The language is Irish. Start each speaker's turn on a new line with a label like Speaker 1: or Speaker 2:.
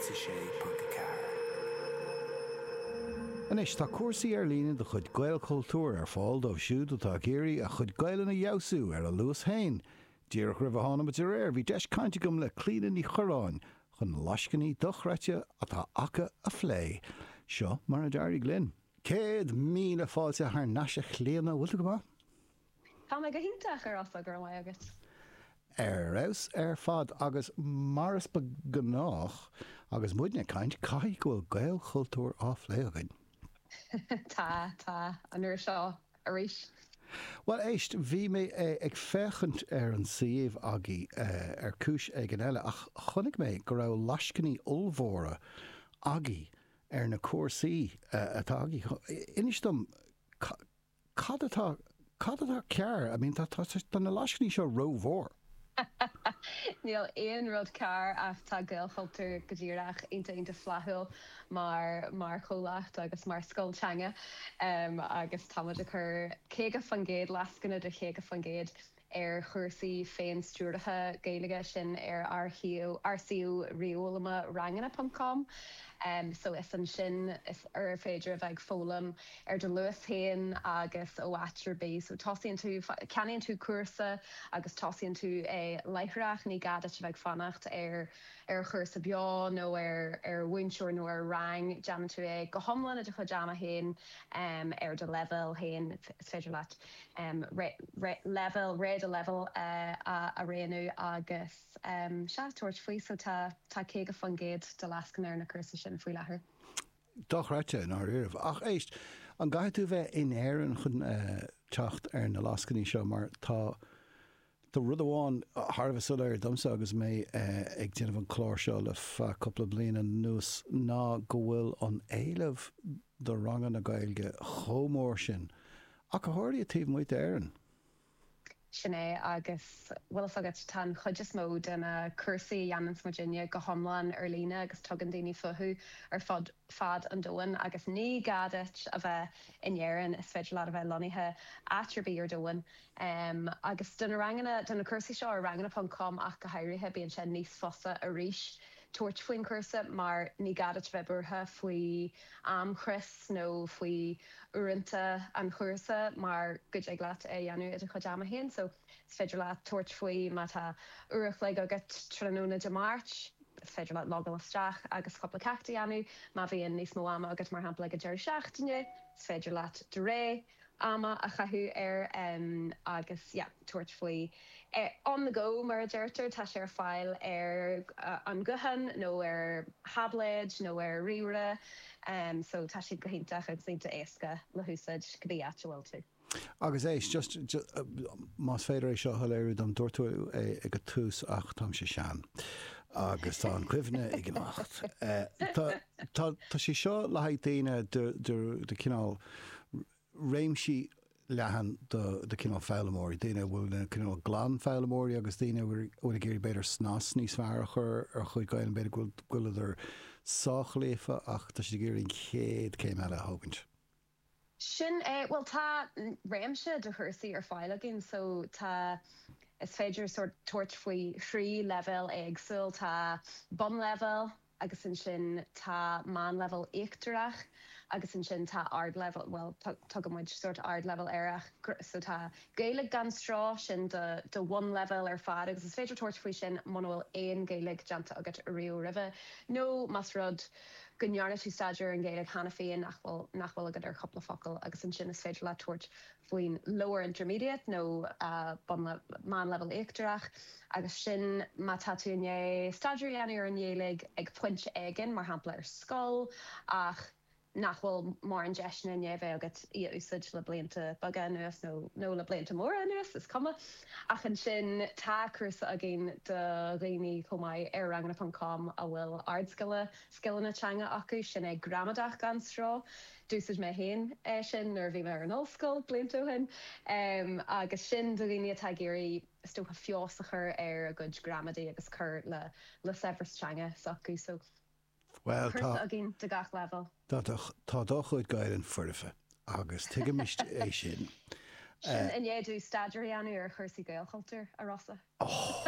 Speaker 1: Anis tá cuasaí ar líne de chud gael cultúr ar fáil dómh siúd atá géirí a chud gaileanna jaosú ar a luas hain. Díreach ribh hána mit réir, bhí deis cainte gom le clían í choráin chun lascaní dochreite atá acha a phlé. Seo mar a dairí glynn. 100,000 fáilte th neise chléanna bhfuilta go bá?
Speaker 2: Tá me go hintach ar as gur mai agus.
Speaker 1: Raus fad agus maras ba gnách agus muidne caint cai gohfuil gael cultúr á phlé againn.
Speaker 2: Tá an nuair seo a rís.
Speaker 1: Well, éist, bhí mé ag fechant ar an siomh agaí ar cúis ag an eile ach chunig mé go raibh lascaní olmhóra agaí ar na cuasaí atá agaí. Inis dom, cad atá cear? I mean, tá na lascaní seo rómhór.
Speaker 2: Níl éon rud cear ach tá gael cultúr go dtíreach inta flathúil mar cholacht agus mar scoilteanga agus táid a chur chéige fan géad lascanna de chéige fan géad ar chuirsaí féin stúrdatha Gaeilge sin ar RCU riolama rangana.com. So is an sin is ar féidir bheith fólam ar de luas hain agus ó atrir bé. So tosíonn tú ceannaíonn tú cuasa agus tosíonn tú leithreach ní gada se bheith fannacht ar chuirsa beá nó ar bhainseoir nó ar rang deaman tú go thomlan a de chu deama hain ar de level hain is féidir leat level a réanú agus se tuairt faoi so tá cé go fan géad de lascan ar na cursa sin faoi lethair.
Speaker 1: Dochreite ná riamh. Ach éist, an gaiith tú bheith in éireann chun teacht ar na lascaní seo mar tá rud amháin Tharbh sula ar domsa agus mé ag déanamh an chlár seo le coppla bliana nús ná go bhfuil an éilemh do rangan na Gaeilge chomór sin. Ach go háirí a tíomh muoite éireann.
Speaker 2: Sinné agus bhfuil agad tan chuidir mó den a cursaí Janans Virginia go thomlan ar lína agus tugann daoine futhú ar fad an dóin agus ní gadait a bheith inéireann is féidir leat a bheith loníthe atrbí ar dóin. Agus duna cursaí seo ar rangana.com ach go hairithe bíonn sin níos fosa a ríis tuairt faoin cursa mar ní gadait bheith burtha faoi amchris nó faoi uaireanta an cursa mar go ag leat dhéanú idir chu deama hain. So is féidir leat tuairt faoi má tá uaireach le agat tróna de Máirt, is féidir leat lágal isteach agus coppla ceachta dhéanú, má bhíonn níos mó ama agat mar hampla go deir seachtaine, is féidir leat de ré ama a chathú ar agus tuairt faoi on the go mar a deirtar tá sé ar fáil ar an guhan nó ar habléid nó ar riúra so tá siad go hintach agusínta éasca le húsaid go dtí bhfuil tú.
Speaker 1: Agus éis, just más féidir é seo léirú dom dúirtú ag go tús ach tam sé sean. Agus tá an cuimhne ag an acht. Tá sé seo le haid daoine de cinál réimsí lehan de cinál feilemóí. Daoine bhfuil na cinál glán feilemóí agus daoine bhfuil géirí beidir snas níos fearr ar chuid gail beidir ghuiil idir sáchléfa ach tá sé géirí chéad céim eile thugant.
Speaker 2: Sin well tá réimse de chuirsaí ar fáil agin so tá is féidir sort tuairt faoi thrí level éagsúil tá bun level agus sin tá man level éachtarach agus sin tá ard level well tugamid sort ard level éireach so tá Gaeilge gan strá sin de one level ar fad agus is féidir tuairt faoi sin man bhfuil éon Gaeilge deanta agat a riú ribh nó mas rud gonnearna tú staidir an Gaeilge chana féin nachhfuil agad ar chopla focail agus sin is féidir le tuairt faoin lower intermediate nó man level éachtarach agus sin má tatúné staidir leanú ar an Gaeilge ag pointe aigen mar hampla ar scoil ach nachhfuil mar an deisna nnéibh agat í úsid le blianta baga nuas nó le blianta móra nuas is cuma ach an sin tá cursa a gin de réí chomáid ar rangana.com a bhfuil ardscillanna teanga acu sin ag gramadach gan strá dúsid mé hain sin nar bhí mar an óscoil bliantúhin agus sin do réine tá géirí stocha fiosachar ar a good gramadaí agus chur le sefras teanga acu so
Speaker 1: well,
Speaker 2: tá agin de gach level.
Speaker 1: Tá dá chuid gaiilen fuirfe agus tuige mist é sin.
Speaker 2: Sin in dhéadú staidir anú ar chuirsaí gaelchultúr a rasa.